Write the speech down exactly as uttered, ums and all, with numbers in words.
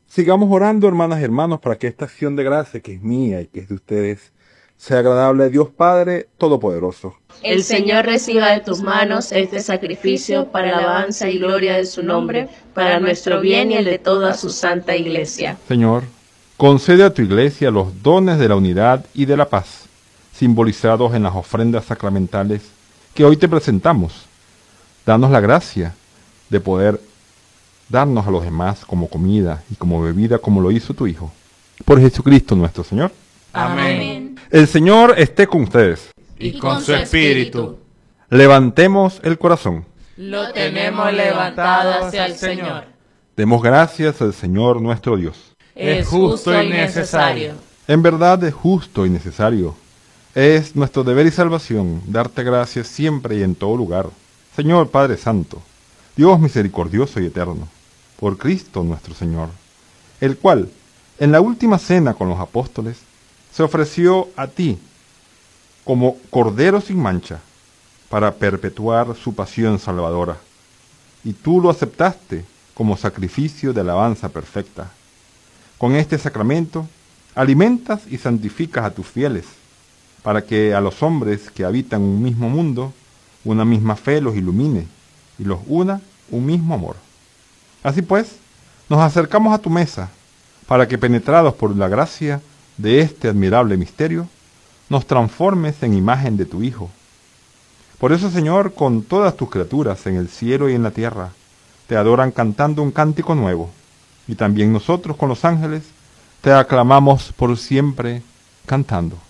Sigamos orando, hermanas y hermanos, para que esta acción de gracia, que es mía y que es de ustedes, sea agradable a Dios Padre Todopoderoso. El Señor reciba de tus manos este sacrificio para alabanza y gloria de su nombre, para nuestro bien y el de toda su santa Iglesia. Señor, concede a tu Iglesia los dones de la unidad y de la paz, simbolizados en las ofrendas sacramentales que hoy te presentamos. Danos la gracia de poder darnos a los demás como comida y como bebida, como lo hizo tu Hijo. Por Jesucristo nuestro Señor. Amén. El Señor esté con ustedes. Y con su espíritu. Levantemos el corazón. Lo tenemos levantado hacia el Señor. Demos gracias al Señor nuestro Dios. Es justo y necesario. En verdad es justo y necesario. Es nuestro deber y salvación darte gracias siempre y en todo lugar. Señor Padre Santo, Dios misericordioso y eterno, por Cristo nuestro Señor, el cual, en la última cena con los apóstoles, se ofreció a ti como Cordero sin mancha, para perpetuar su pasión salvadora, y tú lo aceptaste como sacrificio de alabanza perfecta. Con este sacramento, alimentas y santificas a tus fieles, para que a los hombres que habitan un mismo mundo, una misma fe los ilumine, y los una un mismo amor. Así pues, nos acercamos a tu mesa, para que penetrados por la gracia de este admirable misterio, nos transformes en imagen de tu Hijo. Por eso, Señor, con todas tus criaturas en el cielo y en la tierra, te adoran cantando un cántico nuevo, y también nosotros con los ángeles te aclamamos por siempre cantando.